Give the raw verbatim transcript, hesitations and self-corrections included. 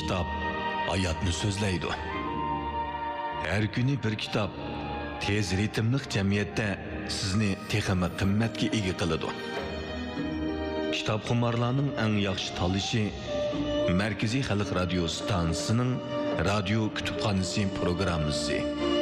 kitap hayatını sözleydi. Her günü bir kitap tez ritmlik cemiyette sizni texmi qimmatga ega qiladi. Kitap xumarlarning eng yaxshi tanlashi Merkezi Xalq Radio Stansiyasining Radio Kutubxonasi programmasi.